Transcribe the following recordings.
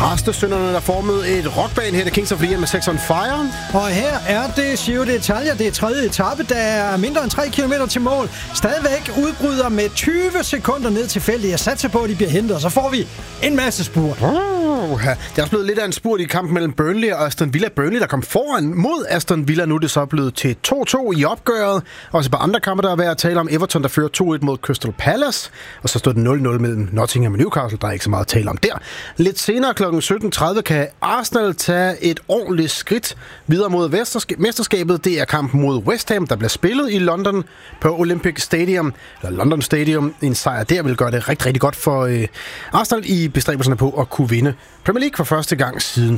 Præstesønnerne, der formede et rockband her, The Kings of Leon med Sex on Fire. Og her er det Giro d'Italia. Det er tredje etape, der er mindre end 3 km til mål. Stadigvæk udbryder med 20 sekunder ned til feltet. Jeg satser på, at de bliver hentet, og så får vi en masse spurt. Det er også blevet lidt af en spurt i kampen mellem Burnley og Aston Villa. Burnley, der kom foran mod Aston Villa. Nu er det så blevet til 2-2 i opgøret. Også på andre kampe, der er værd at tale om. Everton, der fører 2-1 mod Crystal Palace. Og så stod det 0-0 mellem Nottingham og Newcastle. Der er ikke så meget at tale om der. Lidt senere kl. 17.30 kan Arsenal tage et ordentligt skridt videre mod mesterskabet. Det er kampen mod West Ham, der bliver spillet i London på Olympic Stadium. Eller London Stadium. En sejr der vil gøre det rigtig, rigtig godt for Arsenal i bestræbelserne på at kunne vinde Premier League for første gang siden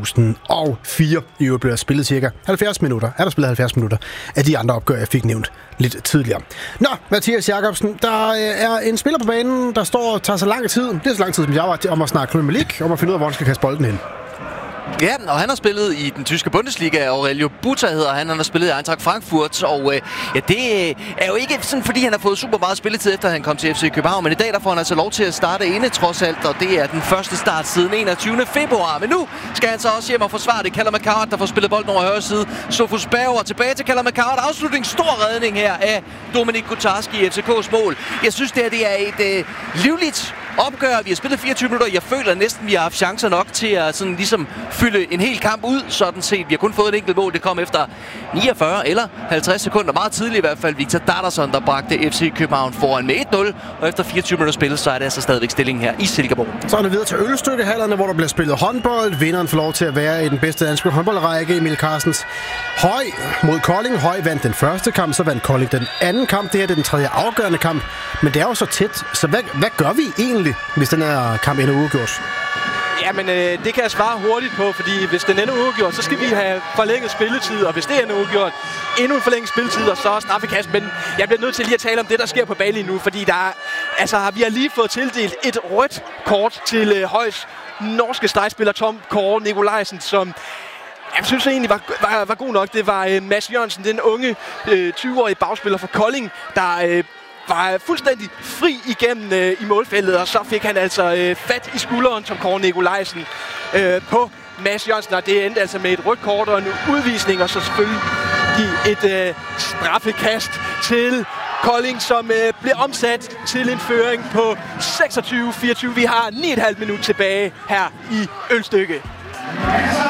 2004. I øvrigt bliver der spillet cirka 70 minutter. Er der spillet 70 minutter af de andre opgør, jeg fik nævnt lidt tidligere. Nå, Mathias Jakobsen, der er en spiller på banen, der står og tager så lang tid. Det er så lang tid, som jeg var om at snakke Premier League, om at finde ud af, hvor han skal kaste bolden hen. Ja, og han har spillet i den tyske Bundesliga. Aurelio Buta hedder han. Han har spillet i Eintracht Frankfurt. Og det er jo ikke sådan, fordi han har fået super meget spilletid, efter han kom til FC København. Men i dag der får han altså lov til at starte inde, trods alt. Og det er den første start siden 21. februar. Men nu skal han så også hjem og forsvare det. Callum McCart, der får spillet bolden over højre side. Sofus Bauer tilbage til Callum McCart. Afslutning, stor redning her af Dominik Kutarski i FCK's mål. Jeg synes, det er et livligt opgør. Vi har spillet 24 minutter. Jeg føler næsten, vi har haft chancer nok til at sådan ligesom fylde en hel kamp ud, sådan set. Vi har kun fået et enkelt mål. Det kom efter 49 eller 50 sekunder. Meget tidligt i hvert fald. Victor Dardasson, der bragte FC København foran med 1-0. Og efter 24 minutter spil, så er det altså stadigvæk stillingen her i Silkeborg. Så er det videre til ølstykkehallerne, hvor der bliver spillet håndbold. Vinderen får lov til at være i den bedste danske håndboldrække, Emil Carstens. Høj mod Kolding. Høj vandt den første kamp, så vandt Kolding den anden kamp. Det her er den tredje afgørende kamp. Men det er jo så tæt. Så hvad gør vi egentlig, hvis den her kamp ender uafgjort? Jamen, det kan jeg svare hurtigt på, fordi hvis den ender uafgjort, så skal vi have forlænget spilletid, og hvis det ender uafgjort, endnu en forlænget spilletid, og så straffekast. Men jeg bliver nødt til lige at tale om det, der sker på Bali nu, fordi vi har lige fået tildelt et rødt kort til Højs norske stegspiller Tom Kåre Nikolajsen, som jeg synes egentlig var god nok. Det var Mads Jørgensen, den unge 20-årige bagspiller fra Kolding, der var fuldstændig fri igennem i målfeltet, og så fik han altså fat i skulderen, Tom Kåre Nikolajsen, på Mads Jørgensen, og det endte altså med et rødt kort og en udvisning, og så selvfølgelig et straffekast til Kolding, som bliver omsat til en føring på 26-24. Vi har 9,5 minutter tilbage her i Ølstykke.